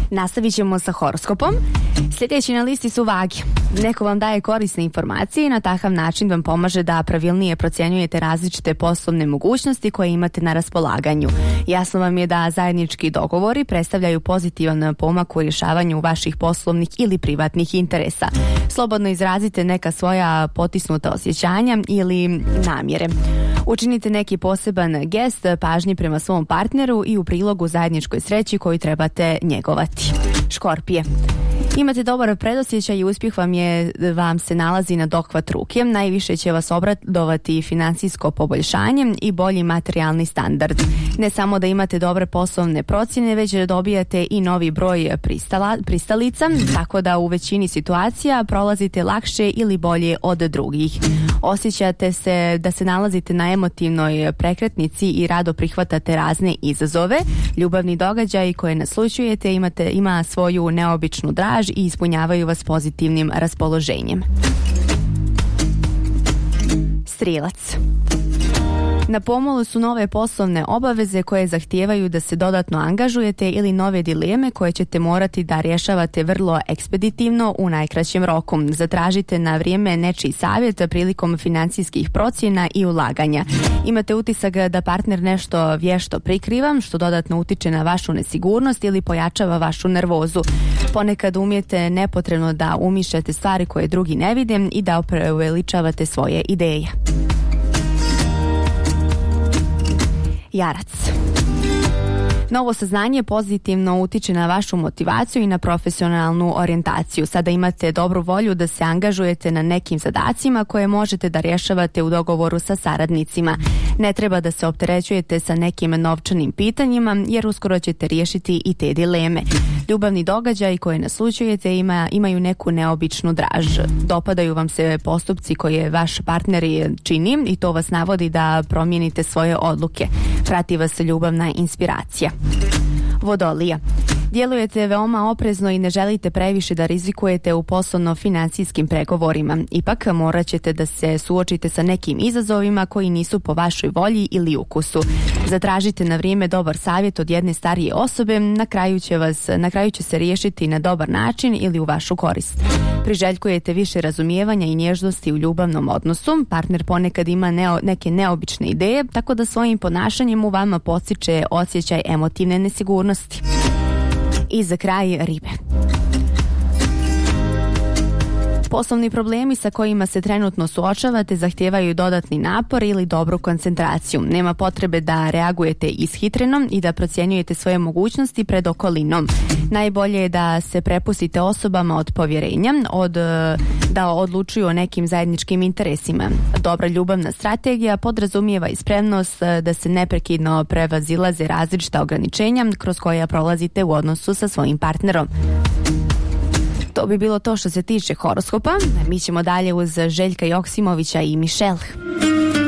Nastavit ćemo sa horoskopom. Sljedeći na listi su vage. Neko vam daje korisne informacije i na takav način vam pomaže da pravilnije procjenjujete različite poslovne mogućnosti koje imate na raspolaganju. Jasno vam je da zajednički dogovori predstavljaju pozitivan pomak u rješavanju vaših poslovnih ili privatnih interesa. Slobodno izrazite neka svoja potisnuta osjećanja ili namjere. Učinite neki poseban gest pažnje prema svom partneru i u prilogu zajedničkoj sreći koju trebate njegovati. Škorpije. Imate dobar predosjećaj i uspjeh vam se nalazi na dohvat ruke. Najviše će vas obradovati financijsko poboljšanje i bolji materijalni standard. Ne samo da imate dobre poslovne procjene, već da dobijate i novi broj pristalica, tako da u većini situacija prolazite lakše ili bolje od drugih. Osjećate se da se nalazite na emotivnoj prekretnici i rado prihvatate razne izazove. Ljubavni događaj koje naslućujete ima svoju neobičnu draž i ispunjavaju vas pozitivnim raspoloženjem. Strijelac. Na pomolu su nove poslovne obaveze koje zahtijevaju da se dodatno angažujete ili nove dileme koje ćete morati da rješavate vrlo ekspeditivno u najkraćem roku. Zatražite na vrijeme nečiji savjet prilikom financijskih procjena i ulaganja. Imate utisak da partner nešto vješto prikriva, što dodatno utiče na vašu nesigurnost ili pojačava vašu nervozu. Ponekad umijete nepotrebno da umišljate stvari koje drugi ne vide i da preuveličavate svoje ideje. Jarac. Novo saznanje pozitivno utiče na vašu motivaciju i na profesionalnu orijentaciju. Sada imate dobru volju da se angažujete na nekim zadacima koje možete da rješavate u dogovoru sa saradnicima. Ne treba da se opterećujete sa nekim novčanim pitanjima, jer uskoro ćete riješiti i te dileme. Ljubavni događaj koje naslućujete imaju neku neobičnu draž. Dopadaju vam se postupci koje vaš partner čini i to vas navodi da promijenite svoje odluke. Prati vas ljubavna inspiracija. Vodolija. Djelujete veoma oprezno i ne želite previše da rizikujete u poslovno-financijskim pregovorima. Ipak morat ćete da se suočite sa nekim izazovima koji nisu po vašoj volji ili ukusu. Zatražite na vrijeme dobar savjet od jedne starije osobe, na kraju će se riješiti na dobar način ili u vašu korist. Priželjkujete više razumijevanja i nježnosti u ljubavnom odnosu. Partner ponekad ima neke neobične ideje, tako da svojim ponašanjem u vama podstiče osjećaj emotivne nesigurnosti. I za kraj ribe. Poslovni problemi sa kojima se trenutno suočavate zahtijevaju dodatni napor ili dobru koncentraciju. Nema potrebe da reagujete ishitreno i da procjenjujete svoje mogućnosti pred okolinom. Najbolje je da se prepustite osobama od povjerenja, da odlučuju o nekim zajedničkim interesima. Dobra ljubavna strategija podrazumijeva i spremnost da se neprekidno prevazilaze različita ograničenja kroz koja prolazite u odnosu sa svojim partnerom. To bi bilo to što se tiče horoskopa. Mi ćemo dalje uz Željka Joksimovića i Michelle.